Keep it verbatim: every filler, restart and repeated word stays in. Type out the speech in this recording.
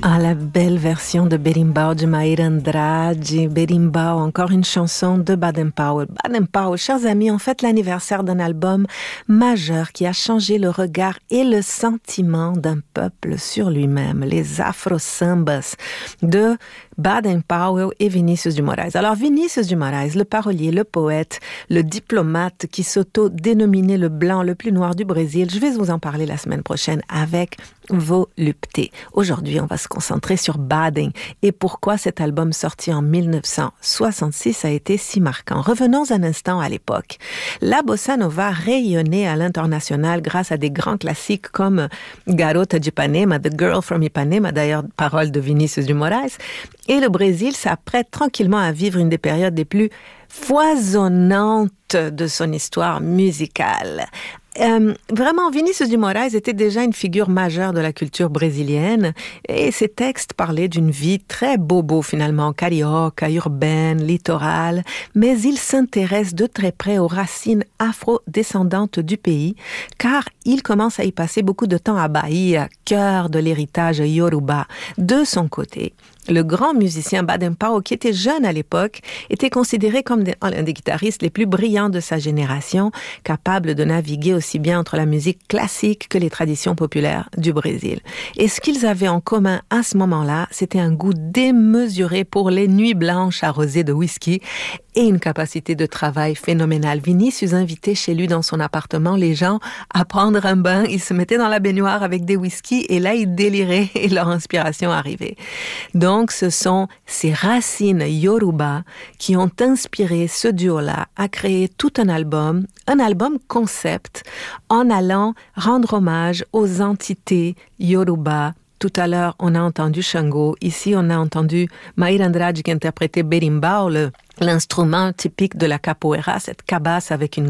Ah, la belle version de Berimbau de Maíra Andrade. Berimbau, encore une chanson de Baden Powell. Baden Powell, chers amis, on fête l'anniversaire d'un album majeur qui a changé le regard et le sentiment d'un peuple sur lui-même, les Afro Sambas de Baden Powell et Vinícius de Moraes. Alors, Vinícius de Moraes, le parolier, le poète, le diplomate qui s'auto-dénominait le blanc le plus noir du Brésil, je vais vous en parler la semaine prochaine avec Volupté. Aujourd'hui, on va se concentrer sur Baden et pourquoi cet album sorti en dix-neuf cent soixante-six a été si marquant. Revenons un instant à l'époque. La bossa nova rayonnait à l'international grâce à des grands classiques comme Garota de Ipanema, The Girl from Ipanema, d'ailleurs parole de Vinícius de Moraes. Et le Brésil s'apprête tranquillement à vivre une des périodes les plus foisonnantes de son histoire musicale. Euh, vraiment, Vinícius de Moraes était déjà une figure majeure de la culture brésilienne et ses textes parlaient d'une vie très bobo finalement, carioca, urbaine, littorale, mais il s'intéresse de très près aux racines afro-descendantes du pays car il commence à y passer beaucoup de temps à Bahia, cœur de l'héritage Yoruba. De son côté, le grand musicien Baden Powell, qui était jeune à l'époque, était considéré comme un des guitaristes les plus brillants de sa génération, capable de naviguer aussi bien entre la musique classique que les traditions populaires du Brésil. Et ce qu'ils avaient en commun à ce moment-là, c'était un goût démesuré pour les nuits blanches arrosées de whisky et une capacité de travail phénoménale. Vinícius invitait chez lui dans son appartement les gens à prendre un bain, ils se mettaient dans la baignoire avec des whisky et là ils déliraient et leur inspiration arrivait. Donc ce sont ces racines Yoruba qui ont inspiré ce duo-là à créer tout un album, un album concept en allant rendre hommage aux entités Yoruba. Tout à l'heure, on a entendu Shango. Ici, on a entendu Maíra Andrade qui interprétait Berimbau, le, l'instrument typique de la capoeira, cette cabasse avec une